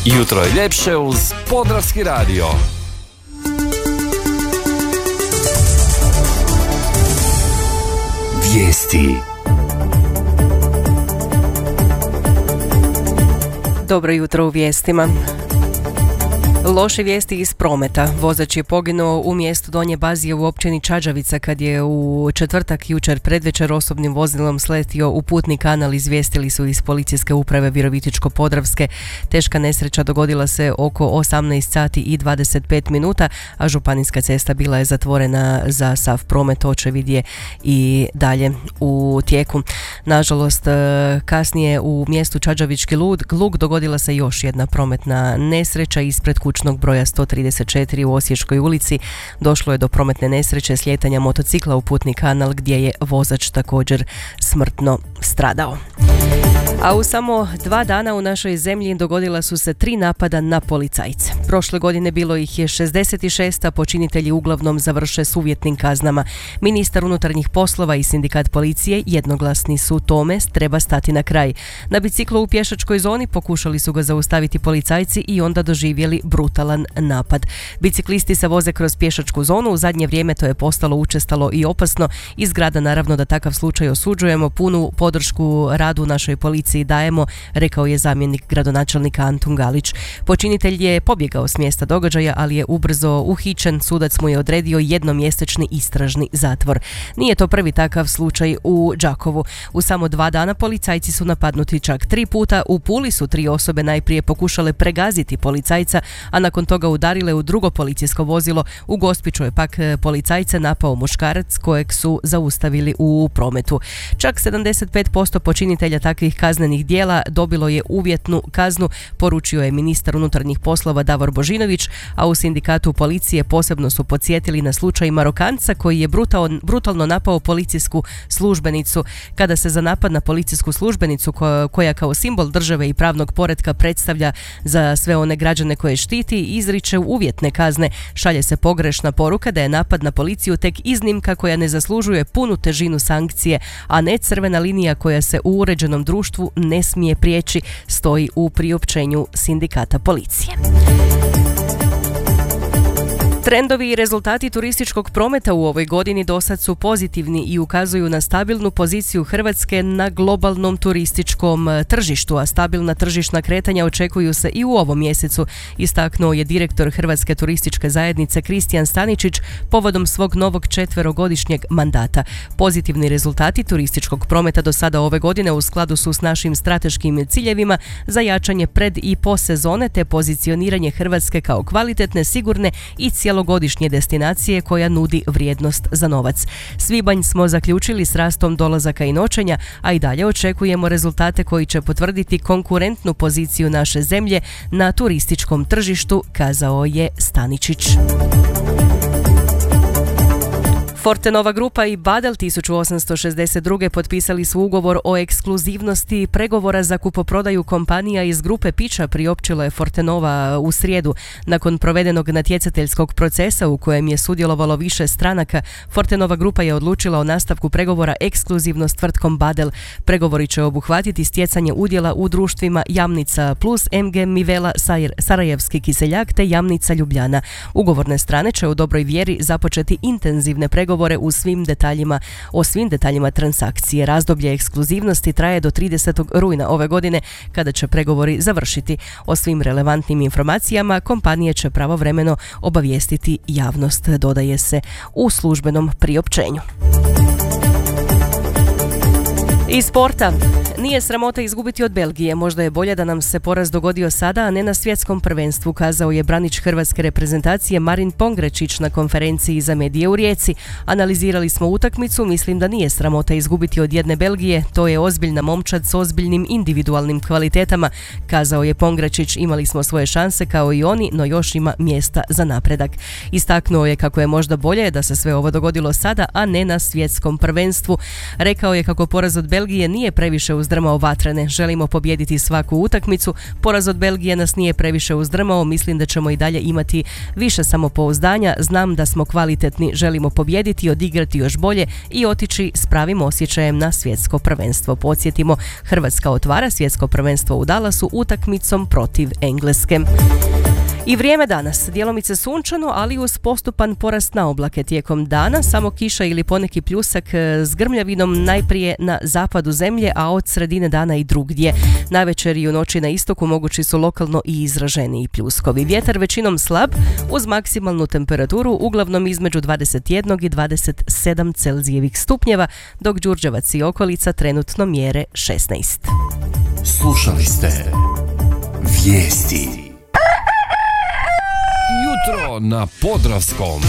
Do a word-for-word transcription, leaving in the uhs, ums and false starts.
Jutro je ljepše uz Podravski radio. Vijesti. Dobro jutro u vijestima. Loše vijesti iz prometa. Vozač je poginuo u mjestu Donje Bazije u općini Čađavica kad je u četvrtak jučer predvečer osobnim vozilom sletio u putni kanal, izvijestili su iz policijske uprave Virovitičko-podravske. Teška nesreća dogodila se oko osamnaest sati i dvadeset pet minuta, a županijska cesta bila je zatvorena za sav promet. Očevid je i dalje u tijeku. Nažalost, kasnije u mjestu Čađavički Lug dogodila se još jedna prometna nesreća ispred kućnog broja sto trideset četiri u Osječkoj ulici. Došlo je do prometne nesreće slijetanja motocikla u putni kanal gdje je vozač također smrtno stradao. A u samo dva dana u našoj zemlji dogodila su se tri napada na policajce. Prošle godine bilo ih je šezdeset šest, a počinitelji uglavnom završe s uvjetnim kaznama. Ministar unutarnjih poslova i sindikat policije jednoglasni su tome treba stati na kraj. Na biciklu u pješačkoj zoni pokušali su ga zaustaviti policajci i onda doživjeli brutalan napad. Biciklisti se voze kroz pješačku zonu, u zadnje vrijeme to je postalo učestalo i opasno. Iz grada naravno da takav slučaj osuđujemo, punu podršku radu našoj policiji dajemo, rekao je zamjenik gradonačelnika Antun Galić. Počinitelj je pobjegao s mjesta događaja, ali je ubrzo uhićen, sudac mu je odredio jednomjesečni istražni zatvor. Nije to prvi takav slučaj u Đakovu. U samo dva dana policajci su napadnuti čak tri puta. U Puli su tri osobe najprije pokušale pregaziti policajca, a nakon toga udarile u drugo policijsko vozilo. U Gospiću je pak policajce napao muškarac kojeg su zaustavili u prometu. Čak sedamdeset pet posto počinitelja takvih kaznenih djela dobilo je uvjetnu kaznu, poručio je ministar unutarnjih poslova Davor Božinović, a u sindikatu policije posebno su podsjetili na slučaj Marokanca koji je brutal, brutalno napao policijsku službenicu. Kada se za napad na policijsku službenicu koja kao simbol države i pravnog poretka predstavlja za sve one građane koje štiti, izriče uvjetne kazne, šalje se pogrešna poruka da je napad na policiju tek iznimka koja ne zaslužuje punu težinu sankcije, a ne crvena linija koja se u uređenom društvu ne smije prijeći, stoji u priopćenju sindikata policije. Trendovi i rezultati turističkog prometa u ovoj godini dosad su pozitivni i ukazuju na stabilnu poziciju Hrvatske na globalnom turističkom tržištu, a stabilna tržišna kretanja očekuju se i u ovom mjesecu, istaknuo je direktor Hrvatske turističke zajednice Kristijan Staničić povodom svog novog četverogodišnjeg mandata. Pozitivni rezultati turističkog prometa do sada ove godine u skladu su s našim strateškim ciljevima za jačanje pred i posezone te pozicioniranje Hrvatske kao kvalitetne, sigurne i cjelogodišnje destinacije koja nudi vrijednost za novac. Svibanj smo zaključili s rastom dolazaka i noćenja, a i dalje očekujemo rezultate koji će potvrditi konkurentnu poziciju naše zemlje na turističkom tržištu, kazao je Staničić. Fortenova grupa i Badel tisuću osamsto šezdeset druge potpisali su ugovor o ekskluzivnosti pregovora za kupoprodaju kompanija iz grupe pića, priopćila je Fortenova u srijedu. Nakon provedenog natjecateljskog procesa u kojem je sudjelovalo više stranaka, Fortenova grupa je odlučila o nastavku pregovora ekskluzivno s tvrtkom Badel. Pregovori će obuhvatiti stjecanje udjela u društvima Jamnica Plus, M G Mivela, Sarajevski Kiseljak te Jamnica Ljubljana. Ugovorne strane će u dobroj vjeri započeti intenzivne pregovore u svim detaljima, o svim detaljima transakcije. Razdoblje ekskluzivnosti traje do tridesetog rujna ove godine, kada će pregovori završiti. O svim relevantnim informacijama kompanije će pravovremeno obavijestiti javnost, dodaje se u službenom priopćenju. Iz sporta. Nije sramota izgubiti od Belgije. Možda je bolje da nam se poraz dogodio sada, a ne na svjetskom prvenstvu, kazao je branič hrvatske reprezentacije Marin Pongrečić na konferenciji za medije u Rijeci. Analizirali smo utakmicu, mislim da nije sramota izgubiti od jedne Belgije. To je ozbiljna momčad s ozbiljnim individualnim kvalitetama, kazao je Pongrečić. Imali smo svoje šanse kao i oni, no još ima mjesta za napredak. Istaknuo je kako je možda bolje da se sve ovo dogodilo sada, a ne na svjetskom prvenstvu. Rekao je kako poraz od Belgije nije previše uznemiravajući uzdrmao vatrene. Želimo pobijediti svaku utakmicu. Poraz od Belgije nas nije previše uzdrmao. Mislim da ćemo i dalje imati više samopouzdanja. Znam da smo kvalitetni. Želimo pobijediti, odigrati još bolje i otići s pravim osjećajem na svjetsko prvenstvo. Podsjetimo, Hrvatska otvara svjetsko prvenstvo u Dallasu utakmicom protiv Engleske. I vrijeme danas, djelomice sunčano, ali uz postupan porast na oblake tijekom dana, samo kiša ili poneki pljusak s grmljavinom najprije na zapadu zemlje, a od sredine dana i drugdje. Navečer i u noći na istoku mogući su lokalno i izraženiji pljuskovi. Vjetar većinom slab, uz maksimalnu temperaturu uglavnom između dvadeset jedan i dvadeset sedam Celzijevih stupnjeva, dok Đurđevac i okolica trenutno mjere šesnaest. Slušali ste Vijesti. Jutro na Podravskom.